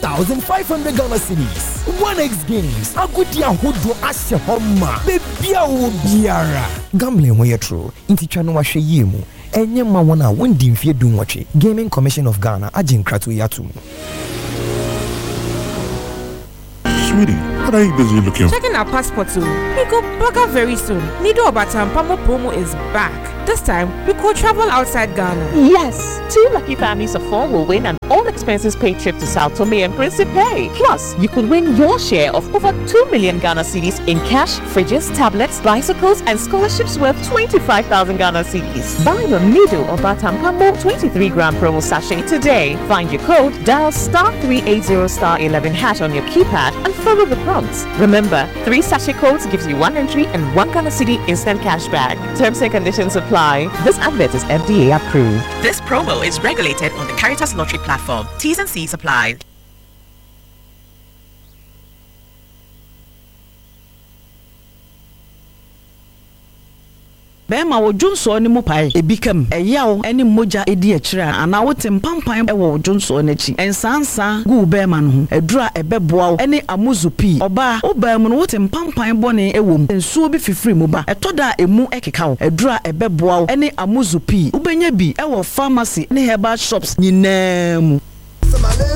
1,500 Ghana cedis. 1x games. Agudia Hudu Asya Homa. Bebia Ubiara. Gambling when you're true. Inti chano wa she yimu. Enye ma wana wendi mfie dunwache. Gaming Commission of Ghana. Ajin kratu yatumu. Sweetie, what are you busy looking for? Checking our passport too. We go back very soon. Nido Obatam Pamo promo is back. This time, we could travel outside Ghana. Yes! 2 lucky families of 4 will win an all-expenses paid trip to Sao Tome and Principe. Plus, you could win your share of over 2 million Ghana cedis in cash, fridges, tablets, bicycles, and scholarships worth 25,000 Ghana cedis. Buy your Nido Obatam Pamo 23-gram promo sachet today. Find your code, dial *380*11# on your keypad, and follow the prompts. Remember, 3 sachet codes gives you 1 entry and 1 Ghana cedi instant cash back. Terms and conditions apply. This advert is FDA approved. This promo is regulated on the Caritas Lottery platform. T's and C's apply. Bema wo Johnson ni mu pai ebikam eyawo eni moja edi akira ana wo tempampan e wo Johnson nachi ensansa gu bema no ho edura ebeboa eni amuzupi oba oba mu no wo tempampan bone ewom ensuo bi fifiri mu ba etoda emu ekeka edura ebeboa eni amuzupi ubenya bi e wo pharmacy ne herbal shops nyinaa mu